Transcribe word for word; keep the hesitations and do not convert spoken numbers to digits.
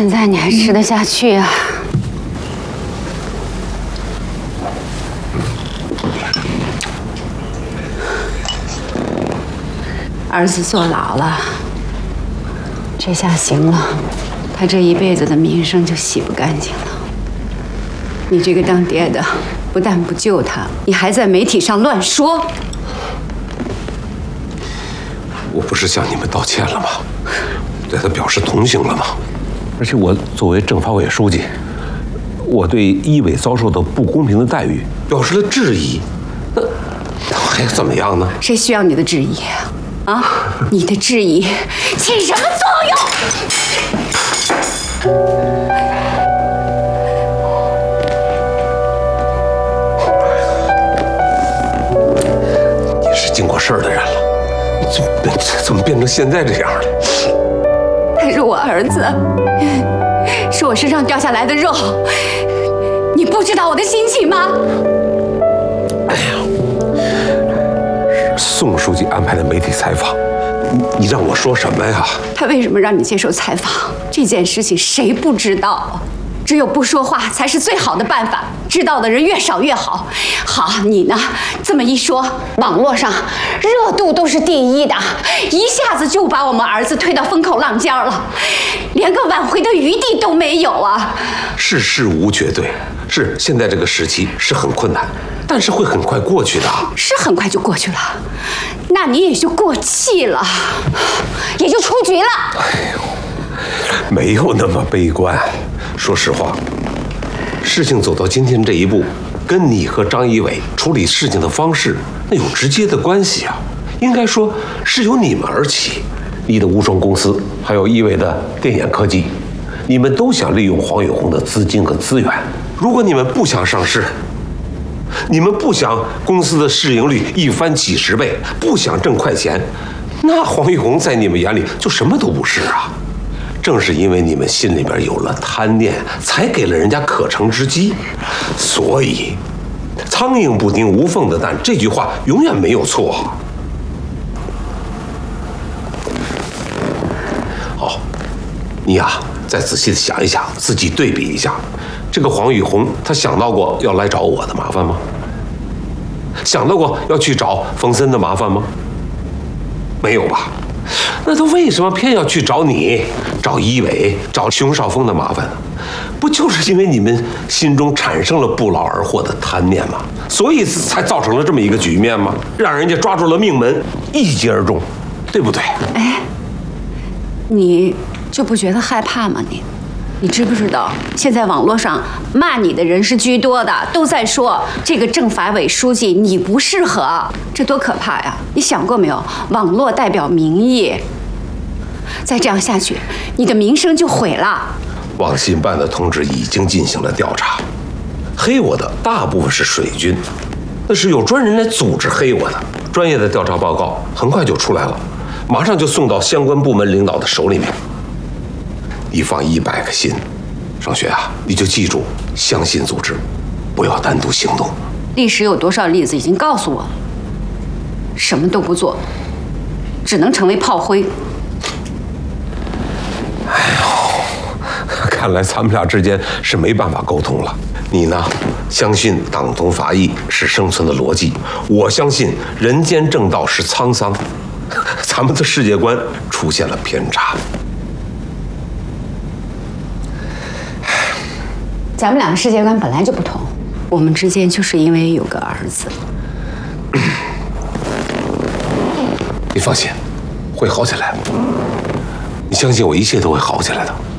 现在你还吃得下去啊？儿子坐牢了，这下行了，他这一辈子的名声就洗不干净了。你这个当爹的，不但不救他，你还在媒体上乱说。 我不是向你们道歉了吗？对他表示同情了吗？而且我作为政法委书记，我对医委遭受的不公平的待遇表示了质疑，那还怎么样呢？ 谁需要你的质疑啊？你的质疑起什么作用？ 你是经过事儿的人了，怎么怎么变成现在这样了？ 他是我儿子，是我身上掉下来的肉，你不知道我的心情吗？ 哎呀，宋书记安排的媒体采访，你你让我说什么呀？ 他为什么让你接受采访？这件事情谁不知道？只有不说话才是最好的办法，知道的人越少越好。好，你呢？这么一说，网络上热度都是第一的，一下子就把我们儿子推到风口浪尖了，连个挽回的余地都没有啊！ 世事无绝对，是现在这个时期是很困难，但是会很快过去的。 是很快就过去了，那你也就过气了，也就出局了。 哎呦，没有那么悲观。说实话，事情走到今天这一步，跟你和张一伟处理事情的方式那有直接的关系啊。应该说是由你们而起，你的无双公司，还有一伟的电眼科技，你们都想利用黄远红的资金和资源。如果你们不想上市，你们不想公司的市盈率一翻几十倍，不想挣快钱，那黄远红在你们眼里就什么都不是啊。正是因为你们心里边有了贪念，才给了人家可乘之机。所以，苍蝇不叮无缝的蛋这句话永远没有错。好，你呀、啊，再仔细的想一想，自己对比一下，这个黄宇红，他想到过要来找我的麻烦吗？想到过要去找冯森的麻烦吗？没有吧？那他为什么偏要去找你、找一伟、找熊少峰的麻烦呢？不就是因为你们心中产生了不劳而获的贪念吗？所以才造成了这么一个局面吗？让人家抓住了命门，一击而中，对不对？ 哎，你就不觉得害怕吗？你，你知不知道现在网络上骂你的人是居多的，都在说这个政法委书记你不适合，这多可怕呀！你想过没有？网络代表民意，再这样下去，你的名声就毁了。 网信办的同志已经进行了调查，黑我的大部分是水军，那是有专人来组织黑我的。专业的调查报告很快就出来了，马上就送到相关部门领导的手里面。你放一百个心，尚雪啊，你就记住，相信组织，不要单独行动。 历史有多少例子已经告诉我了，什么都不做，只能成为炮灰。 哎呦，看来咱们俩之间是没办法沟通了。你呢，相信党同伐异是生存的逻辑，我相信人间正道是沧桑，咱们的世界观出现了偏差。 咱们两个世界观本来就不同，我们之间就是因为有个儿子。 你放心，会好起来。你相信我，一切都会好起来的。